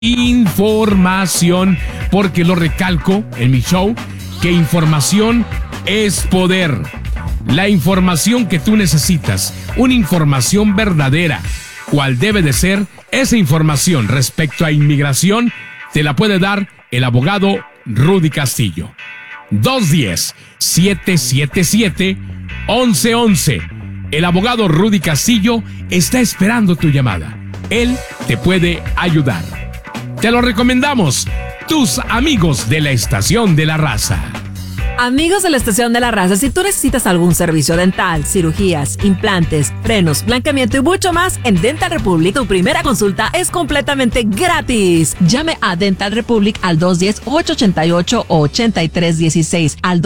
información, porque lo recalco en mi show, que información es poder. La información que tú necesitas, una información verdadera, cual debe de ser esa información respecto a inmigración, te la puede dar el abogado Rudy Castillo. 210-777-1111. El abogado Rudy Castillo está esperando tu llamada. Él te puede ayudar. Te lo recomendamos, tus amigos de la Estación de la Raza. Amigos de la Estación de la Raza, si tú necesitas algún servicio dental, cirugías, implantes, frenos, blanqueamiento y mucho más, en Dental Republic tu primera consulta es completamente gratis. Llame a Dental Republic al 210-888-8316, al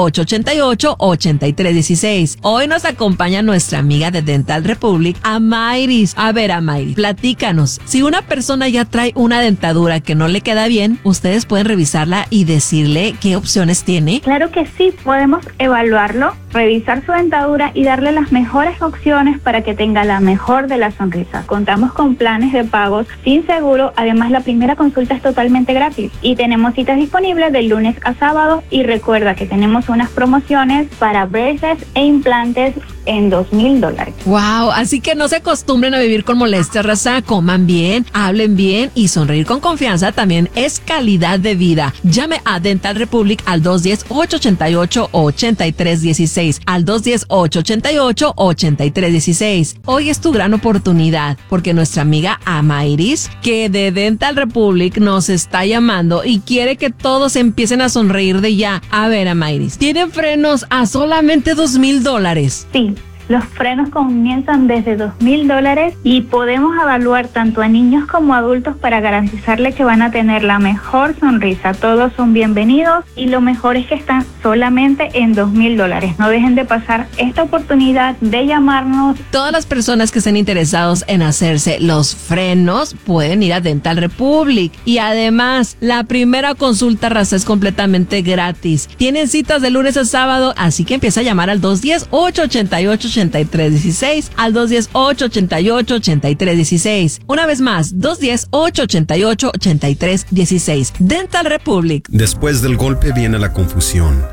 210-888-8316. Hoy nos acompaña nuestra amiga de Dental Republic, Amairis. A ver, Amairis, platícanos. Si una persona ya trae una dentadura que no le queda bien, ustedes pueden revisarla y decirle qué opciones tiene. Claro que sí, podemos evaluarlo, revisar su dentadura y darle las mejores opciones para que tenga la mejor de las sonrisas. Contamos con planes de pagos sin seguro, además la primera consulta es totalmente gratis y tenemos citas disponibles de lunes a sábado y recuerda que tenemos unas promociones para braces e implantes en $2,000. Wow, así que no se acostumbren a vivir con molestias, raza, coman bien, hablen bien y sonreír con confianza también es calidad de vida. Llame a Dental Republic al 210-888-8316, al 210-888-8316. Hoy es tu gran oportunidad porque nuestra amiga Amairis, que de Dental Republic nos está llamando y quiere que todos empiecen a sonreír de ya. A ver, Amairis, ¿tienen frenos a solamente $2,000? Sí. Los frenos comienzan desde $2,000 y podemos evaluar tanto a niños como a adultos para garantizarles que van a tener la mejor sonrisa. Todos son bienvenidos y lo mejor es que están solamente en $2,000. No dejen de pasar esta oportunidad de llamarnos. Todas las personas que estén interesados en hacerse los frenos pueden ir a Dental Republic y además la primera consulta, raza, es completamente gratis. Tienen citas de lunes a sábado, así que empieza a llamar al 210-888-8316, al 210-888-8316. Una vez más, 210-888-8316. Dental Republic. Después del golpe viene la confusión.